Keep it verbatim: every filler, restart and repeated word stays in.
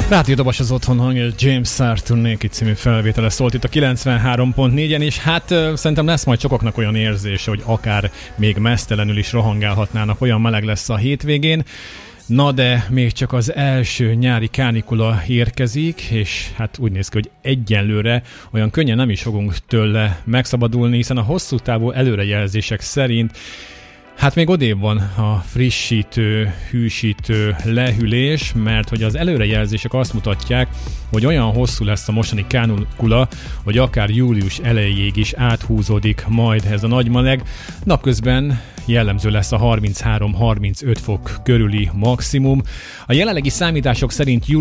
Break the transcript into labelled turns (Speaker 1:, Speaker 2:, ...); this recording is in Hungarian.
Speaker 1: Rádiódobas az otthon hangja, James Arthur Néki című felvétele szólt itt a kilencvenhárom pont négyen, és hát uh, szerintem lesz majd sokaknak olyan érzése, hogy akár még meztelenül is rohangálhatnának, olyan meleg lesz a hétvégén. Na de még csak az első nyári kánikula érkezik, és hát úgy néz ki, hogy egyenlőre olyan könnyen nem is fogunk tőle megszabadulni, hiszen a hosszú távú előrejelzések szerint hát még odébb van a frissítő, hűsítő lehűlés, mert hogy az előrejelzések azt mutatják, hogy olyan hosszú lesz a mostani kánikula, hogy akár július elejéig is áthúzódik majd ez a nagy meleg. Napközben jellemző lesz a harminchárom-harmincöt fok körüli maximum. A jelenlegi számítások szerint